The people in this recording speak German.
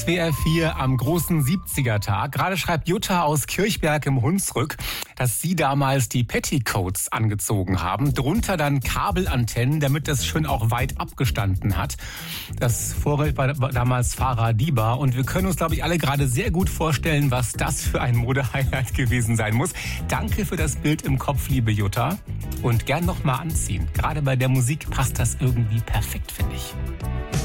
SWR 4 am großen 70er-Tag. Gerade schreibt Jutta aus Kirchberg im Hunsrück, dass sie damals die Petticoats angezogen haben. Drunter dann Kabelantennen, damit das schön auch weit abgestanden hat. Das Vorbild war damals Farah Diba. Und wir können uns, glaube ich, alle gerade sehr gut vorstellen, was das für ein Modehighlight gewesen sein muss. Danke für das Bild im Kopf, liebe Jutta. Und gern noch mal anziehen. Gerade bei der Musik passt das irgendwie perfekt, finde ich.